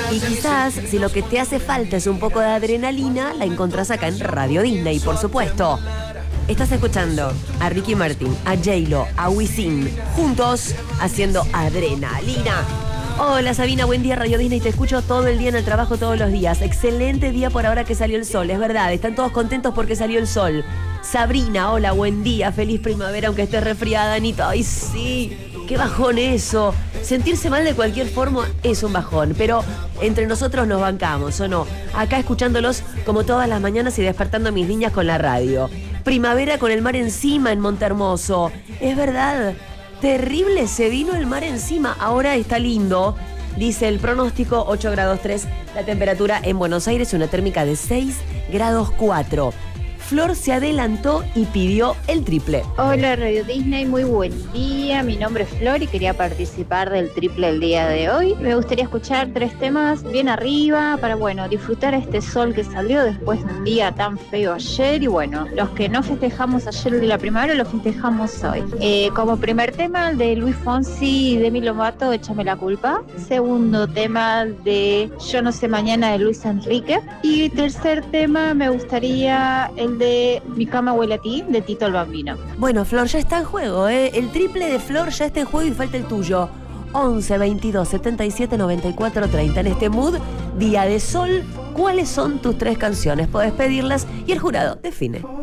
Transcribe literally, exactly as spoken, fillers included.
Y quizás, si lo que te hace falta es un poco de adrenalina, la encontrás acá en Radio Disney, por supuesto. Estás escuchando a Ricky Martin, a J-Lo, a Wisin, juntos haciendo Adrenalina. Hola Sabina, buen día Radio Disney, te escucho todo el día en el trabajo, todos los días. Excelente día por ahora que salió el sol, es verdad, están todos contentos porque salió el sol. Sabrina, hola, buen día, feliz primavera aunque estés resfriada, Anita. Ay, sí, qué bajón eso. Sentirse mal de cualquier forma es un bajón, pero entre nosotros nos bancamos, ¿o no? Acá escuchándolos como todas las mañanas y despertando a mis niñas con la radio. Primavera con el mar encima en Montehermoso. Es verdad, terrible, se vino el mar encima. Ahora está lindo, dice el pronóstico, ocho grados tres. La temperatura en Buenos Aires, una térmica de seis grados cuatro. Flor se adelantó y pidió el triple. Hola Radio Disney, muy buen día. Mi nombre es Flor y quería participar del triple el día de hoy. Me gustaría escuchar tres temas bien arriba para, bueno, disfrutar este sol que salió después de un día tan feo ayer. Y bueno, los que no festejamos ayer el de la primavera, lo festejamos hoy. Eh, como primer tema, el de Luis Fonsi y Demi Lovato, Échame la culpa. Segundo tema, de Yo no sé mañana, de Luis Enrique. Y tercer tema, me gustaría el de Mi cama huele a ti, de Tito el Bambino. Bueno, Flor, ya está en juego, ¿eh? El triple de Flor ya está en juego y falta el tuyo. once, veintidós, setenta y siete, noventa y cuatro, treinta. En este mood, día de sol, ¿cuáles son tus tres canciones? Podés pedirlas y el jurado define.